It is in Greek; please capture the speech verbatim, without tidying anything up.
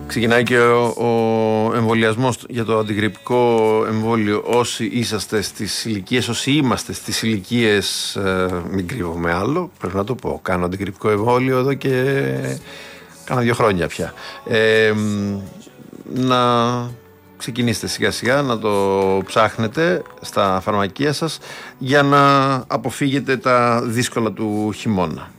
Ξεκινάει και ο, ο εμβολιασμός για το αντιγρυπικό εμβόλιο. Όσοι είσαστε στις ηλικίες, όσοι είμαστε στις ηλικίες, ε, μην κρύβομαι άλλο, πρέπει να το πω. Κάνω αντιγρυπικό εμβόλιο εδώ και κάνα δύο χρόνια πια. Ε, να ξεκινήσετε σιγά σιγά να το ψάχνετε στα φαρμακεία σας για να αποφύγετε τα δύσκολα του χειμώνα.